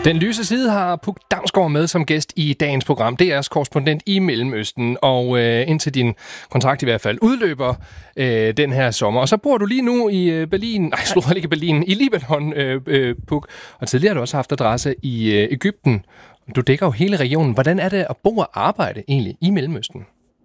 Den lyse side har Puk Damsgaard med som gæst i dagens program. Det er jeres korrespondent i Mellemøsten, og indtil din kontrakt i hvert fald udløber den her sommer. Og så bor du lige nu i Berlin, ikke Berlin, i Libanon, Puk. Og tidligere har du også haft adresse i Egypten. Du dækker jo hele regionen. Hvordan er det at bo og arbejde egentlig i Mellemøsten?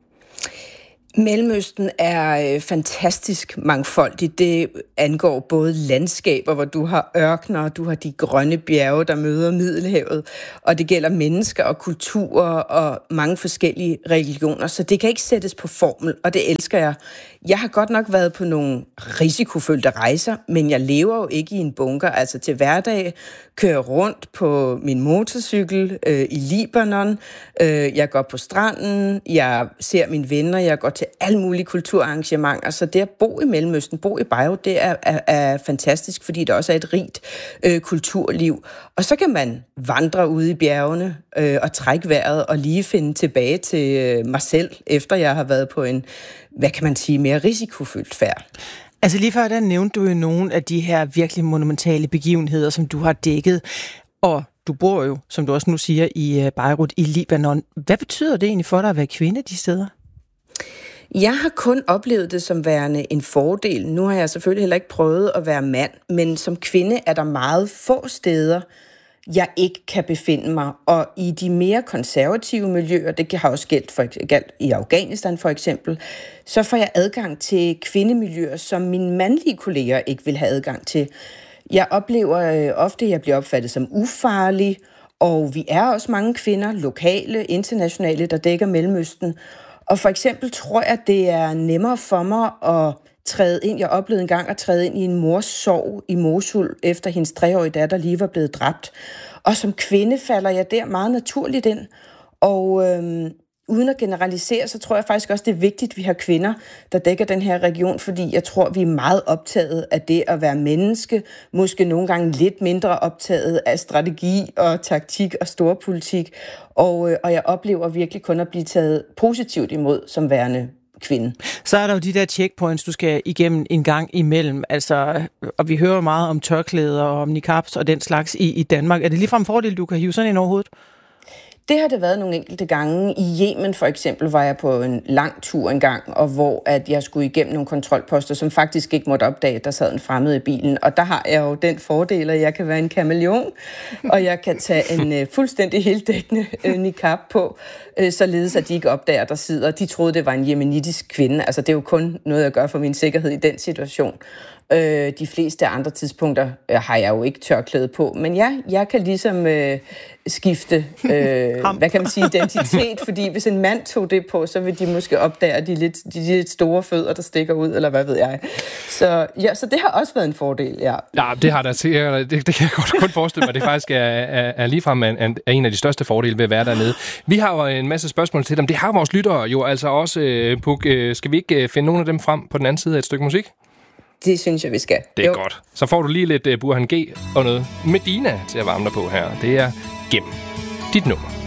Mellemøsten er fantastisk mangfoldigt. Det angår både landskaber, hvor du har ørkener, du har de grønne bjerge, der møder Middelhavet, og det gælder mennesker og kulturer og mange forskellige religioner, så det kan ikke sættes på formel, og det elsker jeg. Jeg har godt nok været på nogle risikofyldte rejser, men jeg lever jo ikke i en bunker. Altså til hverdag kører rundt på min motorcykel i Libanon, jeg går på stranden, jeg ser mine venner, jeg går til alle mulige kulturarrangementer. Så det at bo i Mellemøsten, bo i Beirut, det er fantastisk, fordi der også er et rigt kulturliv. Og så kan man vandre ude i bjergene og trække vejret og lige finde tilbage til mig selv, efter jeg har været på en, hvad kan man sige, mere risikofyldt færd. Altså lige før, der nævnte du jo nogle af de her virkelig monumentale begivenheder, som du har dækket. Og du bor jo, som du også nu siger, i Beirut i Libanon. Hvad betyder det egentlig for dig at være kvinde de steder? Jeg har kun oplevet det som værende en fordel. Nu har jeg selvfølgelig heller ikke prøvet at være mand, men som kvinde er der meget få steder, jeg ikke kan befinde mig. Og i de mere konservative miljøer, det har også gældt i Afghanistan for eksempel, så får jeg adgang til kvindemiljøer, som mine mandlige kolleger ikke vil have adgang til. Jeg oplever ofte, at jeg bliver opfattet som ufarlig, og vi er også mange kvinder, lokale, internationale, der dækker Mellemøsten. Og for eksempel tror jeg, det er nemmere for mig at træde ind. Jeg oplevede engang at træde ind i en mors sorg i Mosul, efter hendes 3-årige datter lige var blevet dræbt. Og som kvinde falder jeg der meget naturligt ind. Og uden at generalisere, så tror jeg faktisk også, det er vigtigt, at vi har kvinder, der dækker den her region, fordi jeg tror, vi er meget optaget af det at være menneske, måske nogle gange lidt mindre optaget af strategi og taktik og storpolitik. Og jeg oplever virkelig kun at blive taget positivt imod som værende kvinde. Så er der jo de der checkpoints, du skal igennem en gang imellem. Altså, og vi hører meget om tørklæder og om niqabs og den slags i Danmark. Er det ligefrem en fordel, du kan hive sådan ind overhovedet? Det har det været nogle enkelte gange. I Yemen for eksempel var jeg på en lang tur engang, og hvor at jeg skulle igennem nogle kontrolposter, som faktisk ikke måtte opdage, at der sad en fremmed i bilen. Og der har jeg jo den fordel, at jeg kan være en kameleon, og jeg kan tage en fuldstændig heldækkende niqab på, således at de ikke opdager, at der sidder. De troede, det var en jemenitisk kvinde. Altså det er jo kun noget, jeg gør for min sikkerhed i den situation. De fleste andre tidspunkter har jeg jo ikke tørklæde på, men ja, jeg kan ligesom skifte, hvad kan man sige, identitet, fordi hvis en mand tog det på, så vil de måske opdage de lidt store fødder, der stikker ud, eller hvad ved jeg. Så det har også været en fordel, ja. Ja, det har det kan jeg godt kun forestille mig, det faktisk er ligefrem en af de største fordele ved at være dernede. Vi har jo en masse spørgsmål til dem, det har vores lyttere jo altså også, Puk. Skal vi ikke finde nogle af dem frem på den anden side af et stykke musik? Det synes jeg, vi skal. Det er godt. Så får du lige lidt Burhan G og noget Medina til at varme dig på her. Det er Gem dit nummer.